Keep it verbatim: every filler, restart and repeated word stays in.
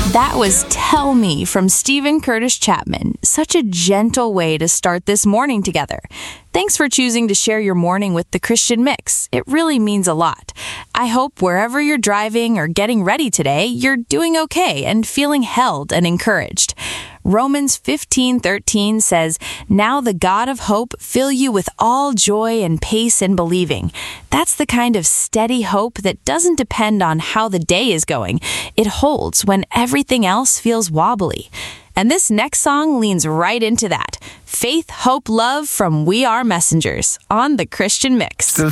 That was Tell Me from Stephen Curtis Chapman. Such a gentle way to start this morning together. Thanks for choosing to share your morning with the Christian Mix. It really means a lot. I hope wherever you're driving or getting ready today, you're doing okay and feeling held and encouraged. Romans fifteen thirteen says, "Now the God of hope fill you with all joy and peace in believing." That's the kind of steady hope that doesn't depend on how the day is going. It holds when everything else feels wobbly. And this next song leans right into that. Faith, Hope, Love from We Are Messengers on the Christian Mix.